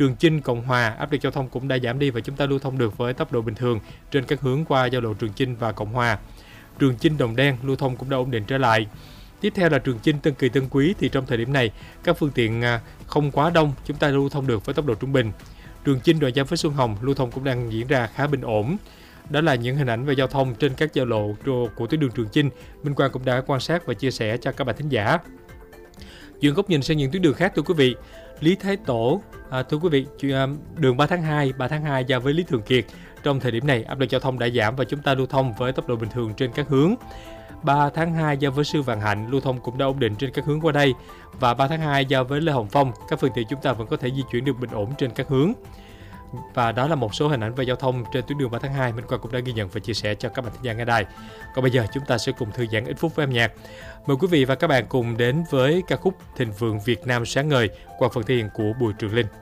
Trường Chinh, Cộng Hòa, áp lực giao thông cũng đã giảm đi và chúng ta lưu thông được với tốc độ bình thường trên các hướng qua giao lộ Trường Chinh và Cộng Hòa. Trường Chinh, Đồng Đen lưu thông cũng đã ổn định trở lại. Tiếp theo là Trường Chinh, Tân Kỳ, Tân Quý thì trong thời điểm này các phương tiện không quá đông, chúng ta lưu thông được với tốc độ trung bình. Trường Chinh, đoạn giao với Xuân Hồng lưu thông cũng đang diễn ra khá bình ổn. Đó là những hình ảnh về giao thông trên các giao lộ của tuyến đường Trường Chinh. Minh Quang cũng đã quan sát và chia sẻ cho các bạn thính giả. Chuyển góc nhìn sang những tuyến đường khác thưa quý vị. Lý Thái Tổ, thưa quý vị, đường 3 tháng 2 giao với Lý Thường Kiệt. Trong thời điểm này áp lực giao thông đã giảm và chúng ta lưu thông với tốc độ bình thường trên các hướng. 3 tháng 2 giao với Sư Vạn Hạnh lưu thông cũng đã ổn định trên các hướng qua đây. Và 3 tháng 2 giao với Lê Hồng Phong, các phương tiện chúng ta vẫn có thể di chuyển được bình ổn trên các hướng. Và đó là một số hình ảnh về giao thông trên tuyến đường 3 tháng 2 Minh Quang cũng đã ghi nhận và chia sẻ cho các bạn thính giả nghe đài. Còn bây giờ chúng ta sẽ cùng thư giãn ít phút với âm nhạc. Mời quý vị và các bạn cùng đến với ca khúc Thịnh Vượng Việt Nam Sáng Ngời qua phần thể hiện của Bùi Trường Linh.